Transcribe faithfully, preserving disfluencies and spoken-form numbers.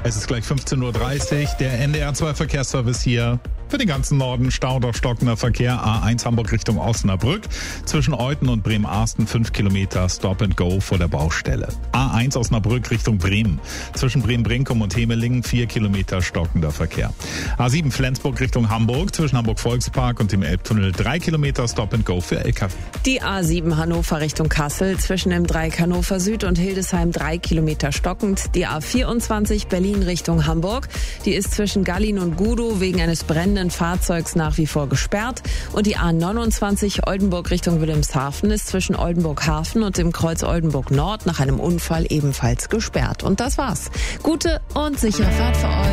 Es ist gleich fünfzehn Uhr dreißig, der N D R zwei Verkehrsservice hier. Für den ganzen Norden Stau oder stockender Verkehr. A eins Hamburg Richtung Osnabrück. Zwischen Euten und Bremen-Arsten fünf Kilometer Stop and Go vor der Baustelle. A eins Osnabrück Richtung Bremen. Zwischen Bremen-Brinkum und Hemelingen vier Kilometer stockender Verkehr. A sieben Flensburg Richtung Hamburg. Zwischen Hamburg-Volkspark und dem Elbtunnel drei Kilometer Stop and Go für L K W. Die A sieben Hannover Richtung Kassel. Zwischen dem Dreieck Hannover Süd und Hildesheim drei Kilometer stockend. Die A vierundzwanzig Berlin Richtung Hamburg. Die ist zwischen Gallin und Gudow wegen eines brennenden Fahrzeugs nach wie vor gesperrt. Und die A neunundzwanzig Oldenburg Richtung Wilhelmshaven ist zwischen Oldenburg Hafen und dem Kreuz Oldenburg Nord nach einem Unfall ebenfalls gesperrt. Und das war's. Gute und sichere Fahrt für euch.